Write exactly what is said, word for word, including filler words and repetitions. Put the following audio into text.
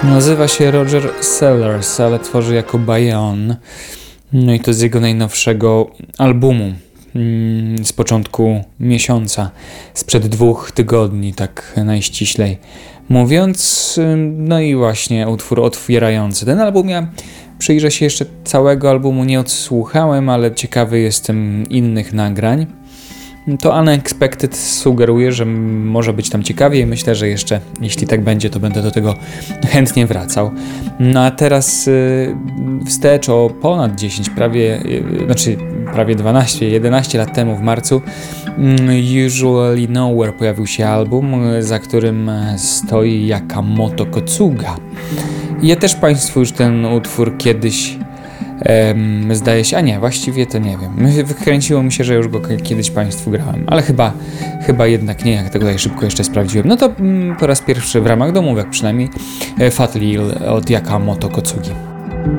Nazywa się Roger Sellers, ale tworzy jako Bayon. No i to z jego najnowszego albumu z początku miesiąca, sprzed dwóch tygodni, tak najściślej mówiąc. No i właśnie utwór otwierający ten album. Ja przyjrzę się jeszcze całego albumu, nie odsłuchałem, ale ciekawy jestem innych nagrań. To Unexpected sugeruje, że może być tam ciekawie i myślę, że jeszcze, jeśli tak będzie, to będę do tego chętnie wracał. No a teraz yy, wstecz o ponad dziesięć, prawie, yy, znaczy prawie dwanaście, jedenaście lat temu w marcu yy, Usually Nowhere pojawił się album, yy, za którym stoi Yakamoto Kotsuga. Ja też Państwu już ten utwór kiedyś Um, zdaje się, a nie, właściwie to nie wiem. Wykręciło mi się, że już go k- kiedyś Państwu grałem, ale chyba, chyba jednak nie, jak tego tutaj szybko jeszcze sprawdziłem. No to mm, po raz pierwszy w ramach domówek przynajmniej Fat Lil od Yakamoto Kotsugi.